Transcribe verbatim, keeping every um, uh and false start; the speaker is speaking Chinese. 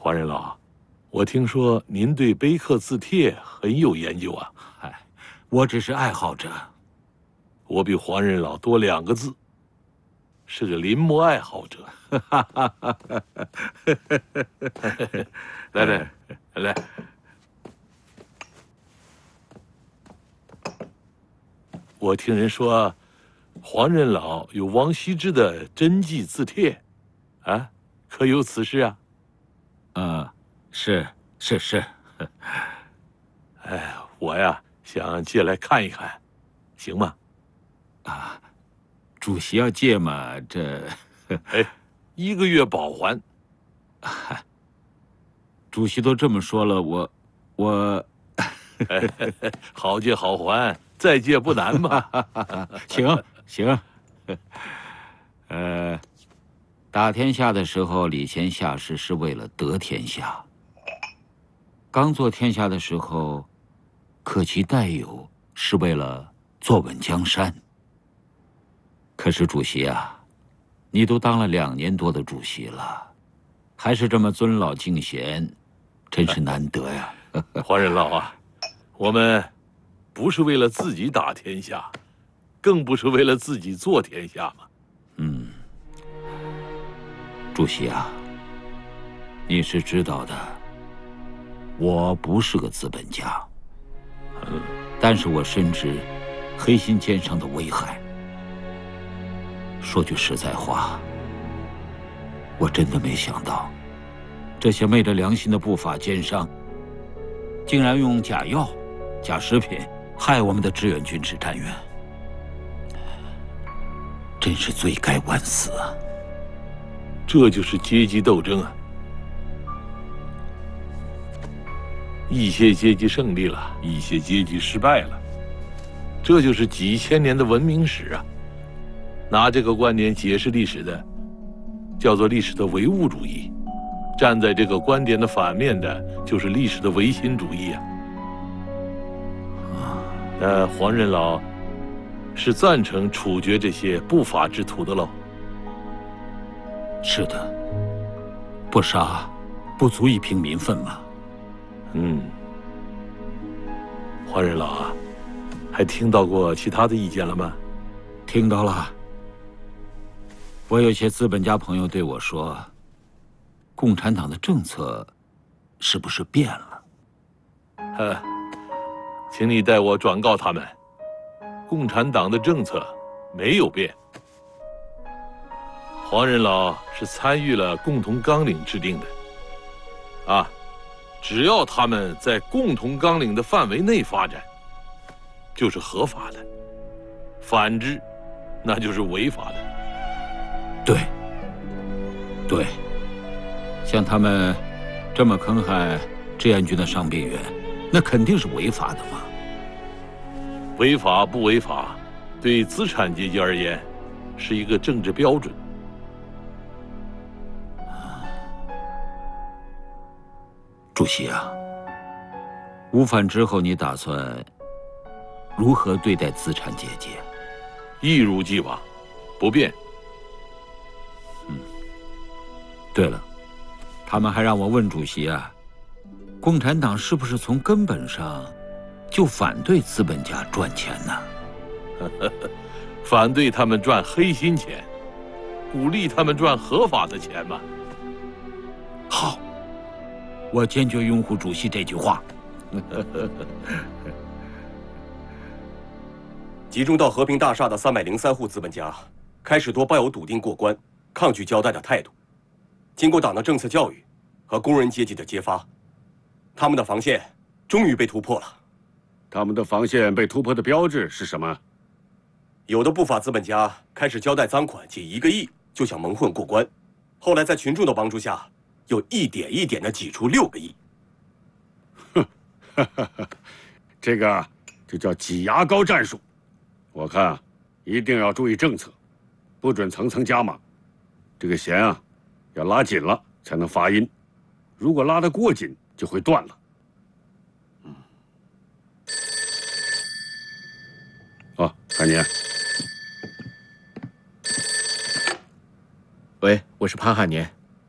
黄仁老，我听说您对碑刻字帖很有研究啊。 嗨，我只是爱好者。 我比黄仁老多两个字，是个临摹爱好者。来来来，我听人说，黄仁老有王羲之的真迹字帖，啊，可有此事啊？ 啊，是是是。 哎，我呀想借来看一看，行吗？ 啊，主席要借嘛，这， 哎，一个月保还。 主席都这么说了，我，我， 哎，好借好还，再借不难嘛。 行行。呃，打天下的时候，礼贤下士是为了得天下；刚做天下的时候，克其代有是为了坐稳江山。可是主席啊，你都当了两年多的主席了，还是这么尊老敬贤，真是难得呀。 黄仁老啊，我们不是为了自己打天下，更不是为了自己做天下嘛。 嗯，主席啊，你是知道的，我不是个资本家，嗯，但是我深知黑心奸商的危害。说句实在话，我真的没想到，这些昧着良心的不法奸商，竟然用假药、假食品害我们的志愿军指战员，真是罪该万死啊！ 这就是阶级斗争啊！一些阶级胜利了，一些阶级失败了，这就是几千年的文明史啊！拿这个观点解释历史的，叫做历史的唯物主义；站在这个观点的反面的，就是历史的唯心主义啊。那黄仁老是赞成处决这些不法之徒的喽？ 是的，不杀不足以平民愤嘛。 嗯，黄仁老啊，还听到过其他的意见了吗？ 听到了。我有些资本家朋友对我说，共产党的政策是不是变了？ 呵，请你代我转告他们，共产党的政策没有变。黄仁老是参与了共同纲领制定的，啊，只要他们在共同纲领的范围内发展，就是合法的；反之，那就是违法的。 对，对，像他们这么坑害志愿军的伤病员，那肯定是违法的嘛。 违法不违法，对资产阶级而言，是一个政治标准。 主席啊，五反之后你打算如何对待资产阶级？ 一如既往，不变。 嗯，对了，他们还让我问主席啊，共产党是不是从根本上就反对资本家赚钱呢？ 反对他们赚黑心钱，鼓励他们赚合法的钱嘛。 好，我坚决拥护主席这句话。 集中到和平大厦的三百零三户资本家，开始多抱有笃定过关、抗拒交代的态度。经过党的政策教育和工人阶级的揭发，他们的防线终于被突破了。 他们的防线被突破的标志是什么？ 有的不法资本家开始交代赃款仅一个亿就想蒙混过关，后来在群众的帮助下，又一点一点地挤出六个亿。 哼，这个就叫挤牙膏战术。我看啊，一定要注意政策，不准层层加码。这个弦啊，要拉紧了才能发音，如果拉得过紧，就会断了。嗯。哦，海年。 喂，我是潘汉年。